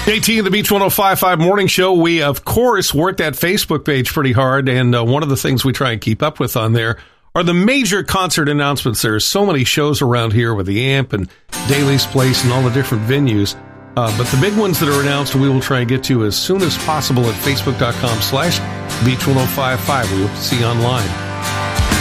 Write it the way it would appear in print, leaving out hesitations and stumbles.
JT, the Beach 105.5 Morning Show. We, of course, work that Facebook page pretty hard, and one of the things we try and keep up with on there are the major concert announcements. There are so many shows around here with the AMP and Daly's Place and all the different venues. But the big ones that are announced, we will try and get to as soon as possible at facebook.com/Beach 105.5. We hope to see you online.